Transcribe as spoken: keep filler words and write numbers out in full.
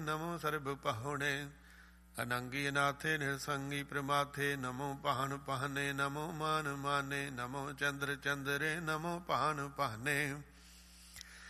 ਨਮੋ ਸਰਬ ਪਾਹੁਣੇ। ਅਨੰਗੀ ਅਨਾਥੇ ਨਿਰਸੰਗੀ ਪ੍ਰਮਾਥੇ ਨਮੋ ਪਾਹਨ ਪਾਹਨੇ। ਨਮੋ ਮਾਨ ਮਾਨੇ ਨਮੋ ਚੰਦਰ ਚੰਦਰੇ ਨਮੋ ਪਾਹਨ ਪਾਹਨੇ।